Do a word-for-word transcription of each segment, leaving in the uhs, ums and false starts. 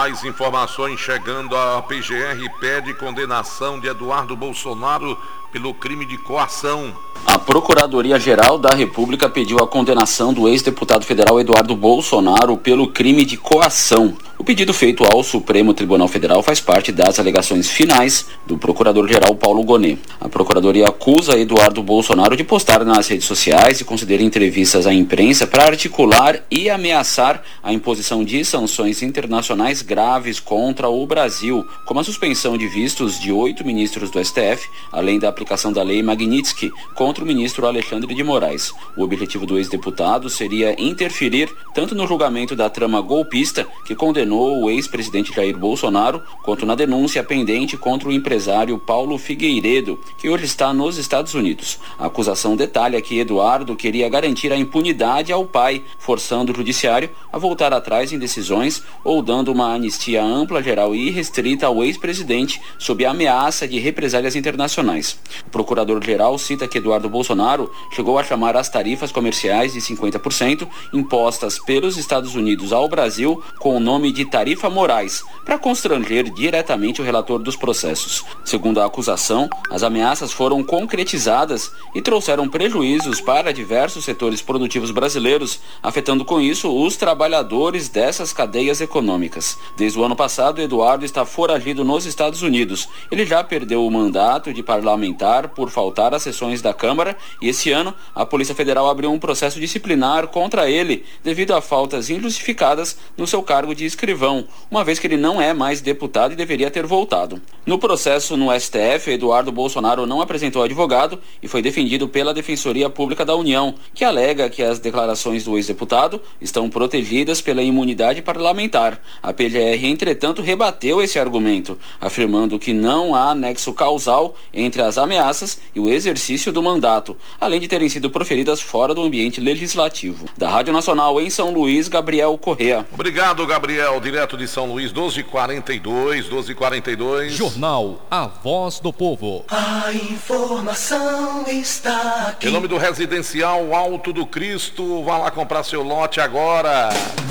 Mais informações chegando. A P G R pede condenação de Eduardo Bolsonaro pelo crime de coação. A Procuradoria-Geral da República pediu a condenação do ex-deputado federal Eduardo Bolsonaro pelo crime de coação. O pedido feito ao Supremo Tribunal Federal faz parte das alegações finais do Procurador-Geral Paulo Gonet. A Procuradoria acusa Eduardo Bolsonaro de postar nas redes sociais e conceder entrevistas à imprensa para articular e ameaçar a imposição de sanções internacionais graves contra o Brasil, como a suspensão de vistos de oito ministros do S T F, além da aplicação da lei Magnitsky contra o ministro Alexandre de Moraes. O objetivo do ex-deputado seria interferir tanto no julgamento da trama golpista que condenou o ex-presidente Jair Bolsonaro, quanto na denúncia pendente contra o empresário Paulo Figueiredo, que hoje está nos Estados Unidos. A acusação detalha que Eduardo queria garantir a impunidade ao pai, forçando o judiciário a voltar atrás em decisões ou dando uma anistia ampla, geral e irrestrita ao ex-presidente sob a ameaça de represálias internacionais. O procurador-geral cita que Eduardo Bolsonaro chegou a chamar as tarifas comerciais de cinquenta por cento impostas pelos Estados Unidos ao Brasil com o nome de tarifa Moraes, para constranger diretamente o relator dos processos. Segundo a acusação, as ameaças foram concretizadas e trouxeram prejuízos para diversos setores produtivos brasileiros, afetando com isso os trabalhadores dessas cadeias econômicas. Desde o ano passado, Eduardo está foragido nos Estados Unidos. Ele já perdeu o mandato de parlamentar por faltar às sessões da Câmara e esse ano a Polícia Federal abriu um processo disciplinar contra ele devido a faltas injustificadas no seu cargo de escrivão, uma vez que ele não é mais deputado e deveria ter voltado. No processo no S T F, Eduardo Bolsonaro não apresentou advogado e foi defendido pela Defensoria Pública da União, que alega que as declarações do ex-deputado estão protegidas pela imunidade parlamentar. A P G R, entretanto, rebateu esse argumento, afirmando que não há nexo causal entre as ameaças e o exercício do mandato, além de terem sido proferidas fora do ambiente legislativo. Da Rádio Nacional em São Luís, Gabriel Correa. Obrigado, Gabriel, direto de São Luís, doze e quarenta e dois, doze e quarenta e dois. Jornal A Voz do Povo. A informação está aqui. Em nome do Residencial Alto do Cristo, vá lá comprar seu lote agora.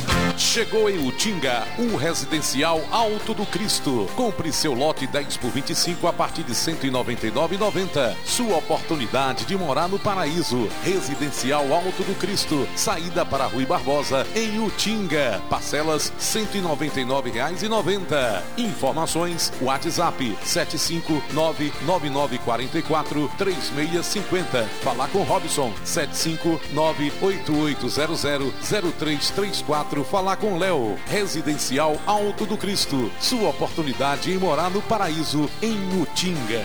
Chegou em Utinga, o Residencial Alto do Cristo. Compre seu lote dez por vinte e cinco a partir de cento e noventa e nove reais e noventa centavos. Sua oportunidade de morar no paraíso. Residencial Alto do Cristo, saída para Rui Barbosa, em Utinga. Parcelas cento e noventa e nove reais e noventa centavos. Informações, WhatsApp sete cinco nove nove nove quatro quatro três seis cinco zero. Falar com Robson sete cinco nove oito oito zero zero zero três três quatro. Falar com Léo. Residencial Alto do Cristo. Sua oportunidade em morar no paraíso em Utinga.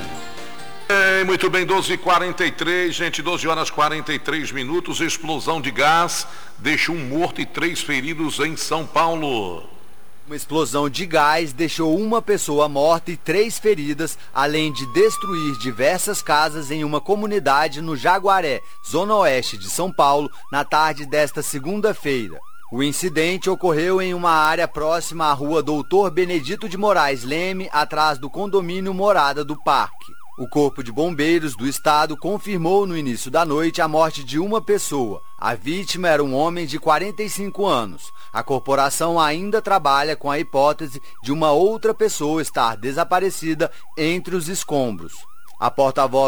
É, muito bem, doze e quarenta e três, gente, doze horas e quarenta e três minutos. Explosão de gás deixa um morto e três feridos em São Paulo. Uma explosão de gás deixou uma pessoa morta e três feridas, além de destruir diversas casas em uma comunidade no Jaguaré, zona oeste de São Paulo, na tarde desta segunda-feira. O incidente ocorreu em uma área próxima à rua Doutor Benedito de Moraes Leme, atrás do condomínio Morada do Parque. O Corpo de Bombeiros do Estado confirmou no início da noite a morte de uma pessoa. A vítima era um homem de quarenta e cinco anos. A corporação ainda trabalha com a hipótese de uma outra pessoa estar desaparecida entre os escombros. A porta-voz